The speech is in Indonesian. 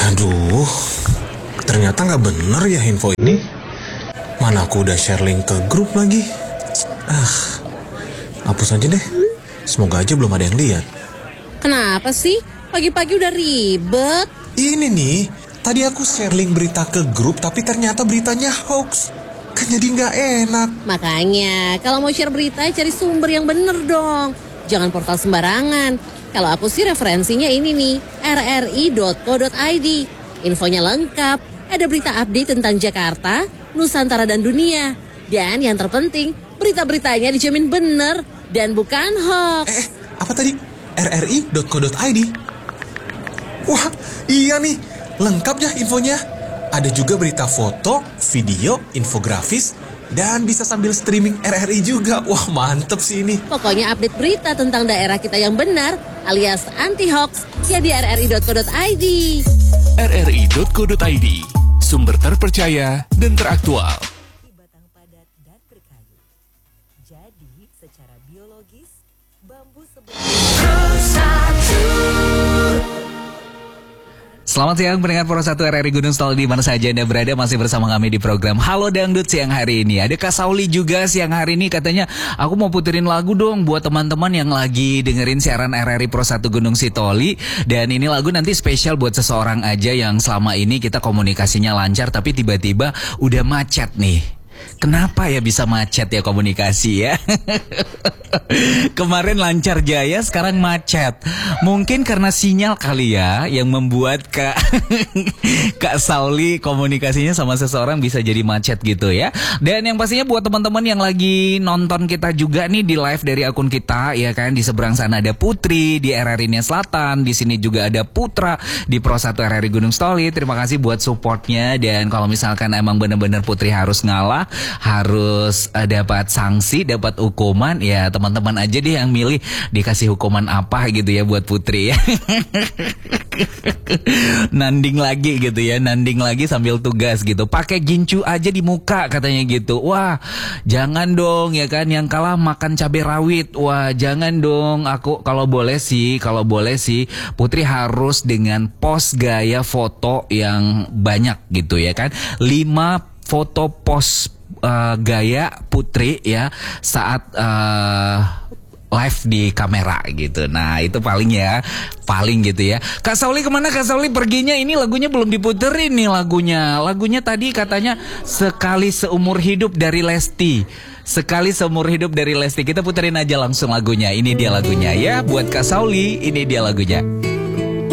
Aduh, ternyata nggak bener ya info ini. Mana aku udah share link ke grup lagi. Hapus aja deh. Semoga aja belum ada yang lihat. Kenapa sih? Pagi-pagi udah ribet. Ini nih, tadi aku share link berita ke grup tapi ternyata beritanya hoax. Kan jadi nggak enak. Makanya, kalau mau share berita cari sumber yang bener dong. Jangan portal sembarangan. Kalau aku sih referensinya ini nih, rri.co.id. Infonya lengkap, ada berita update tentang Jakarta, Nusantara dan dunia. Dan yang terpenting, berita-beritanya dijamin bener dan bukan hoax. Apa tadi? rri.co.id. Wah, iya nih, lengkap ya infonya. Ada juga berita foto, video, infografis, dan bisa sambil streaming RRI juga. Wah, mantep sih ini. Pokoknya update berita tentang daerah kita yang benar, alias anti-hoax, ya di rri.co.id. rri.co.id, sumber terpercaya dan teraktual. Batang padat dan berkayu. Jadi, secara biologis, bambu Selamat siang pendengar Pro 1 RRI Gunung Stal di mana saja Anda berada, masih bersama kami di program Halo Dangdut siang hari ini. Ada Kak Sauli juga siang hari ini, katanya aku mau puterin lagu dong buat teman-teman yang lagi dengerin siaran RRI Pro 1 Gunung Sitoli. Dan ini lagu nanti spesial buat seseorang aja yang selama ini kita komunikasinya lancar tapi tiba-tiba udah macet nih. Kenapa ya bisa macet ya komunikasi ya? Kemarin lancar jaya, sekarang macet. Mungkin karena sinyal kali ya yang membuat Kak Sauli komunikasinya sama seseorang bisa jadi macet gitu ya. Dan yang pastinya buat teman-teman yang lagi nonton kita juga nih di live dari akun kita ya kan, di seberang sana ada Putri di RRI Nia Selatan, di sini juga ada Putra di Pro 1 RRI Gunung Sitoli. Terima kasih buat supportnya. Dan kalau misalkan emang benar-benar Putri harus ngalah, harus dapat sanksi, dapat hukuman, ya teman-teman aja deh yang milih dikasih hukuman apa gitu ya buat Putri ya. Nanding lagi gitu ya, nanding lagi sambil tugas gitu. Pakai gincu aja di muka katanya gitu. Wah, jangan dong ya kan, yang kalah makan cabai rawit. Wah, jangan dong. Aku kalau boleh sih Putri harus dengan pose gaya foto yang banyak gitu ya kan. 5 foto pose gaya Putri ya saat live di kamera gitu. Nah itu paling gitu ya. Kak Sauli kemana Kak Sauli perginya? Ini lagunya belum diputerin nih lagunya. Lagunya tadi katanya Sekali Seumur Hidup dari Lesti. Sekali Seumur Hidup dari Lesti. Kita puterin aja langsung lagunya. Ini dia lagunya ya buat Kak Sauli. Ini dia lagunya.